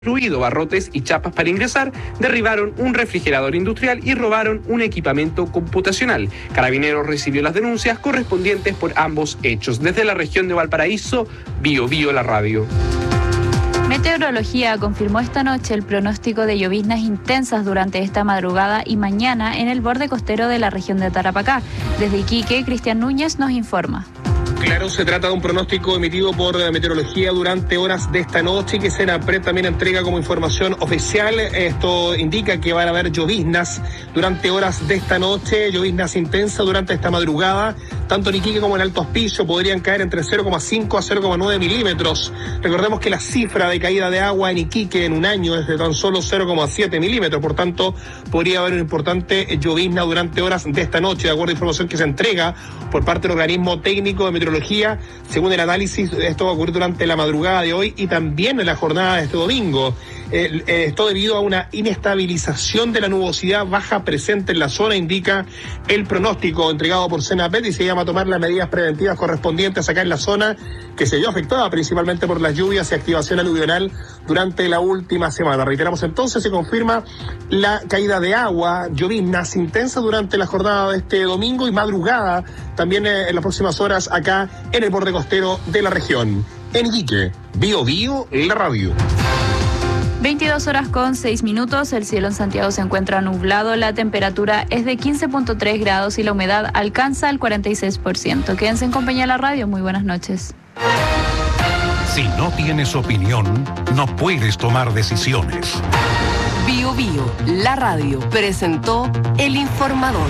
incluido barrotes y chapas para ingresar, derribaron un refrigerador industrial y robaron un equipamiento computacional. Carabineros recibió las denuncias correspondientes por ambos hechos. Desde la región de Valparaíso, Biobío la radio. Meteorología confirmó esta noche el pronóstico de lloviznas intensas durante esta madrugada y mañana en el borde costero de la región de Tarapacá. Desde Iquique, Cristian Núñez nos informa. Claro, se trata de un pronóstico emitido por Meteorología durante horas de esta noche que Senapred también entrega como información oficial. Esto indica que van a haber lloviznas durante horas de esta noche, lloviznas intensas durante esta madrugada. Tanto en Iquique como en Alto Hospicio podrían caer entre 0,5 a 0,9 milímetros. Recordemos que la cifra de caída de agua en Iquique en un año es de tan solo 0,7 milímetros. Por tanto, podría haber una importante llovizna durante horas de esta noche, de acuerdo a información que se entrega por parte del organismo técnico de meteorología. Según el análisis, esto va a ocurrir durante la madrugada de hoy y también en la jornada de este domingo. Esto debido a una inestabilización de la nubosidad baja presente en la zona, indica el pronóstico entregado por Senapred, y se llama a tomar las medidas preventivas correspondientes acá en la zona que se vio afectada principalmente por las lluvias y activación aluvional durante la última semana. Reiteramos entonces, se confirma la caída de agua, lloviznas intensas durante la jornada de este domingo y madrugada también en las próximas horas acá en el borde costero de la región. En Iquique, Biobío, la radio. 22 horas con 6 minutos, el cielo en Santiago se encuentra nublado, la temperatura es de 15.3 grados y la humedad alcanza el 46%. Quédense en compañía de la radio, muy buenas noches. Si no tienes opinión, no puedes tomar decisiones. Biobío, la radio, presentó El Informador.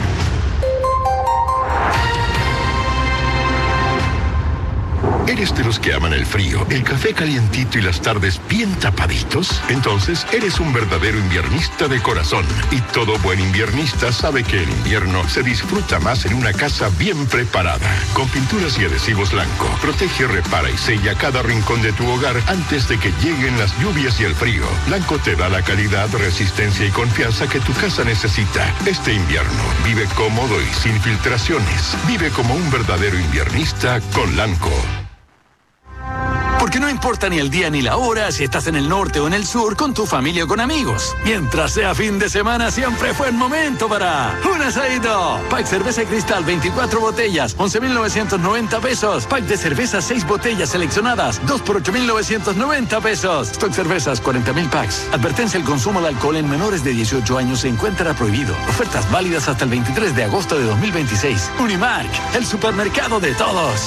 ¿Eres de los que aman el frío, el café calientito y las tardes bien tapaditos? Entonces, eres un verdadero inviernista de corazón. Y todo buen inviernista sabe que el invierno se disfruta más en una casa bien preparada. Con pinturas y adhesivos Lanco, protege, repara y sella cada rincón de tu hogar antes de que lleguen las lluvias y el frío. Lanco te da la calidad, resistencia y confianza que tu casa necesita. Este invierno, vive cómodo y sin filtraciones. Vive como un verdadero inviernista con Lanco. Porque no importa ni el día ni la hora, si estás en el norte o en el sur, con tu familia o con amigos. Mientras sea fin de semana, siempre fue el momento para un asadito. Pack cerveza cristal, 24 botellas, 11.990 pesos. Pack de cerveza, 6 botellas seleccionadas, 2 por 8.990 pesos. Stock cervezas, 40.000 packs. Advertencia: el consumo de alcohol en menores de 18 años se encuentra prohibido. Ofertas válidas hasta el 23 de agosto de 2026. Unimark, el supermercado de todos.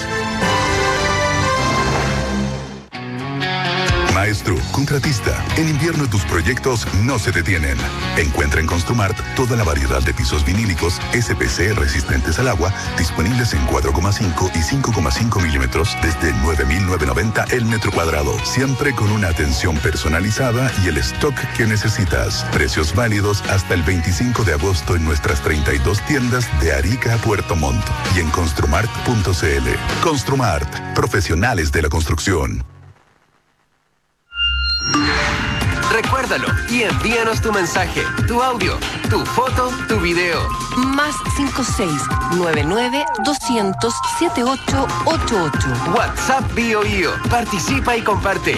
Maestro, contratista, en invierno tus proyectos no se detienen. Encuentra en Construmart toda la variedad de pisos vinílicos SPC resistentes al agua, disponibles en 4,5 y 5,5 milímetros desde 9.990 el metro cuadrado. Siempre con una atención personalizada y el stock que necesitas. Precios válidos hasta el 25 de agosto en nuestras 32 tiendas de Arica a Puerto Montt y en construmart.cl. Construmart, profesionales de la construcción. Recuérdalo y envíanos tu mensaje, tu audio, tu foto, tu video. Más 56-99-200-7888. WhatsApp Biobío. Participa y comparte.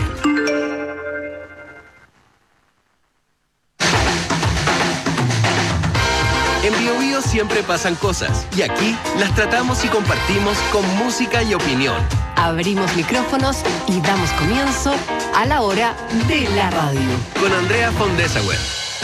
En Biobío siempre pasan cosas y aquí las tratamos y compartimos con música y opinión. Abrimos micrófonos y damos comienzo a la hora de la radio. Con Andrea Fondesauer.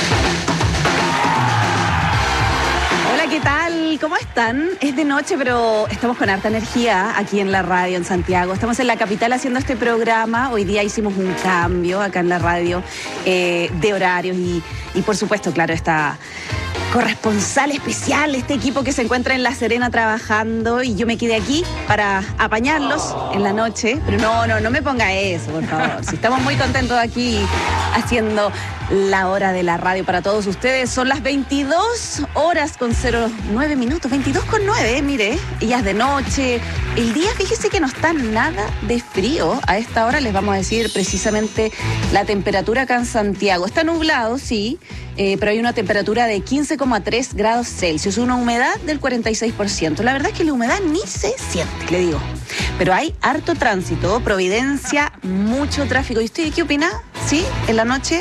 Hola, ¿qué tal? ¿Cómo están? Es de noche, pero estamos con harta energía aquí en la radio en Santiago. Estamos en la capital haciendo este programa. Hoy día hicimos un cambio acá en la radio de horarios y por supuesto, claro, está corresponsal especial, este equipo que se encuentra en La Serena trabajando, y yo me quedé aquí para apañarlos en la noche, pero no me ponga eso, por favor. Si estamos muy contentos aquí haciendo la hora de la radio para todos ustedes. Son las 22 horas con 09 minutos, 22 con 9, mire, y ya es de noche. El día, fíjese que no está nada de frío. A esta hora les vamos a decir precisamente la temperatura acá en Santiago. Está nublado, sí, pero hay una temperatura de 15,3 grados Celsius, una humedad del 46%. La verdad es que la humedad ni se siente, le digo. Pero hay harto tránsito, Providencia, mucho tráfico. ¿Y usted qué opina? sí, en la noche